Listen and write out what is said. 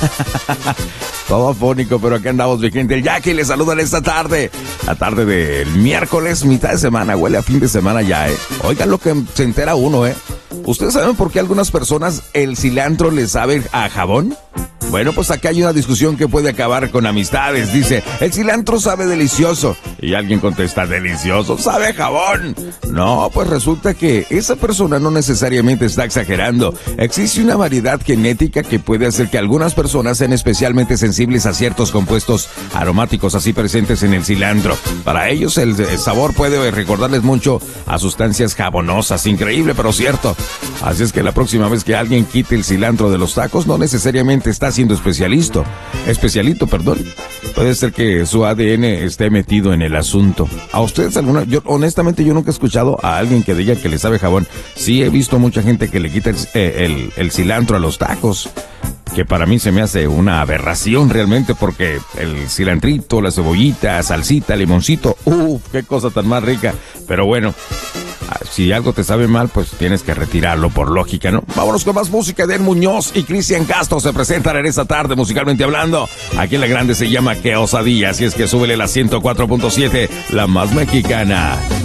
Todo afónico, pero aquí andamos, mi gente. El Jackie les saludan esta tarde. La tarde del miércoles, mitad de semana. Huele a fin de semana ya, Oigan lo que se entera uno, ¿Ustedes saben por qué a algunas personas el cilantro les sabe a jabón? Bueno, pues acá hay una discusión que puede acabar con amistades. Dice, el cilantro sabe delicioso. Y alguien contesta, delicioso, sabe a jabón. No, pues resulta que esa persona no necesariamente está exagerando. Existe una variedad genética que puede hacer que algunas personas sean especialmente sensibles a ciertos compuestos aromáticos así presentes en el cilantro. Para ellos el sabor puede recordarles mucho a sustancias jabonosas. Increíble, pero cierto. Así es que la próxima vez que alguien quite el cilantro de los tacos, no necesariamente está siendo especialito. Puede ser que su ADN esté metido en el asunto. ¿A ustedes honestamente yo nunca he escuchado a alguien que diga que le sabe jabón? Sí he visto mucha gente que le quita el cilantro a los tacos, que para mí se me hace una aberración realmente, porque el cilantrito, la cebollita, salsita, limoncito, qué cosa tan más rica. Pero bueno, si algo te sabe mal, pues tienes que retirarlo por lógica, ¿no? Vámonos con más música. Den Muñoz y Cristian Castro se presentan en esta tarde, musicalmente hablando. Aquí en La Grande se llama Qué Osadía, así es que súbele la 104.7, la más mexicana.